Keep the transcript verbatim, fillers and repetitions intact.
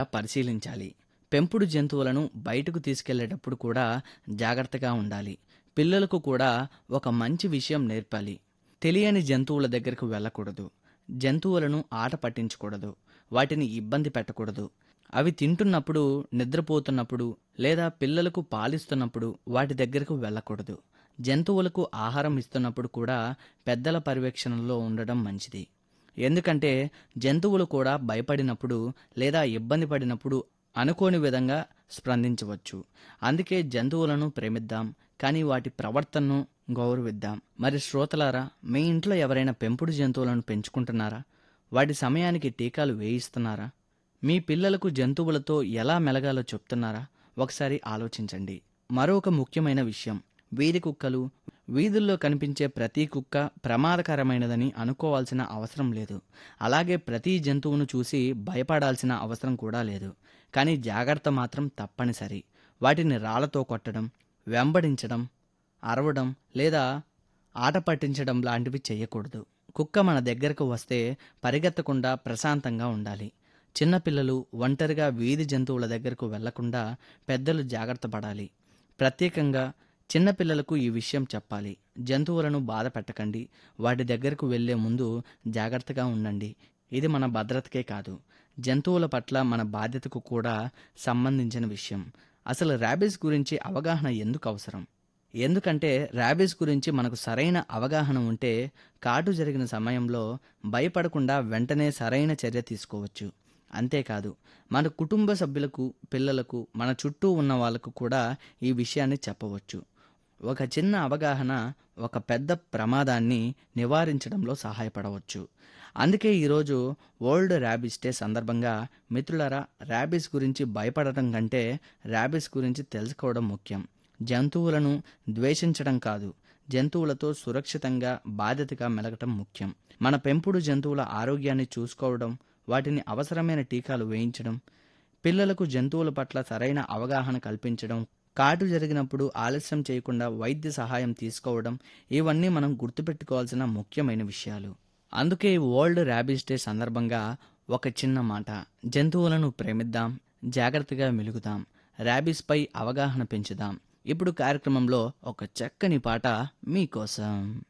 పరిశీలించాలి. పెంపుడు జంతువులను బయటకు తీసుకెళ్లేటప్పుడు కూడా జాగ్రత్తగా ఉండాలి. పిల్లలకు కూడా ఒక మంచి విషయం నేర్పాలి. తెలియని జంతువుల దగ్గరకు వెళ్ళకూడదు. జంతువులను ఆట పట్టించకూడదు. వాటిని ఇబ్బంది పెట్టకూడదు. అవి తింటున్నప్పుడు, నిద్రపోతున్నప్పుడు లేదా పిల్లలకు పాలిస్తున్నప్పుడు వాటి దగ్గరకు వెళ్ళకూడదు. జంతువులకు ఆహారం ఇస్తున్నప్పుడు కూడా పెద్దల పర్యవేక్షణలో ఉండడం మంచిది. ఎందుకంటే జంతువులు కూడా భయపడినప్పుడు లేదా ఇబ్బంది పడినప్పుడు అనుకోని విధంగా స్పందించవచ్చు. అందుకే జంతువులను ప్రేమిద్దాం, కానీ వాటి ప్రవర్తనను గౌరవిద్దాం. మరి శ్రోతలారా, మీ ఇంట్లో ఎవరైనా పెంపుడు జంతువులను పెంచుకుంటున్నారా? వాటి సమయానికి టీకాలు వేయిస్తున్నారా? మీ పిల్లలకు జంతువులతో ఎలా మెలగాలో చెప్తున్నారా? ఒకసారి ఆలోచించండి. మరొక ముఖ్యమైన విషయం, వీధి కుక్కలు. వీధుల్లో కనిపించే ప్రతి కుక్క ప్రమాదకరమైనదని అనుకోవాల్సిన అవసరం లేదు. అలాగే ప్రతి జంతువును చూసి భయపడాల్సిన అవసరం కూడా లేదు. కానీ జాగ్రత్త మాత్రం తప్పనిసరి. వాటిని రాళ్లతో కొట్టడం, వెంబడించడం, అరవడం లేదా ఆట పట్టించడం లాంటివి చేయకూడదు. కుక్క మన దగ్గరకు వస్తే పరిగెత్తకుండా ప్రశాంతంగా ఉండాలి. చిన్నపిల్లలు ఒంటరిగా వీధి జంతువుల దగ్గరకు వెళ్లకుండా పెద్దలు జాగ్రత్త పడాలి. ప్రత్యేకంగా చిన్నపిల్లలకు ఈ విషయం చెప్పాలి. జంతువులను బాధ పెట్టకండి. వాటి దగ్గరకు వెళ్లే ముందు జాగ్రత్తగా ఉండండి. ఇది మన భద్రతకే కాదు, జంతువుల పట్ల మన బాధ్యతకు కూడా సంబంధించిన విషయం. అసలు ర్యాబీస్ గురించి అవగాహన ఎందుకు అవసరం? ఎందుకంటే ర్యాబీస్ గురించి మనకు సరైన అవగాహన ఉంటే కాటు జరిగిన సమయంలో భయపడకుండా వెంటనే సరైన చర్య తీసుకోవచ్చు. అంతేకాదు, మన కుటుంబ సభ్యులకు, పిల్లలకు, మన చుట్టూ ఉన్న వాళ్ళకు కూడా ఈ విషయాన్ని చెప్పవచ్చు. ఒక చిన్న అవగాహన ఒక పెద్ద ప్రమాదాన్ని నివారించడంలో సహాయపడవచ్చు. అందుకే ఈరోజు వరల్డ్ ర్యాబీస్ డే సందర్భంగా మిత్రులారా, ర్యాబీస్ గురించి భయపడటం కంటే ర్యాబీస్ గురించి తెలుసుకోవడం ముఖ్యం. జంతువులను ద్వేషించడం కాదు, జంతువులతో సురక్షితంగా బాధ్యతగా మెలగటం ముఖ్యం. మన పెంపుడు జంతువుల ఆరోగ్యాన్ని చూసుకోవడం, వాటిని అవసరమైన టీకాలు వేయించడం, పిల్లలకు జంతువుల పట్ల సరైన అవగాహన కల్పించడం, కాటు జరిగినప్పుడు ఆలస్యం చేయకుండా వైద్య సహాయం తీసుకోవడం, ఇవన్నీ మనం గుర్తుపెట్టుకోవాల్సిన ముఖ్యమైన విషయాలు. అందుకే వరల్డ్ ర్యాబీస్ డే సందర్భంగా ఒక చిన్న మాట, జంతువులను ప్రేమిద్దాం, జాగ్రత్తగా మెలుగుదాం, ర్యాబీస్పై అవగాహన పెంచుదాం. ఇప్పుడు కార్యక్రమంలో ఒక చక్కని పాట మీకోసం.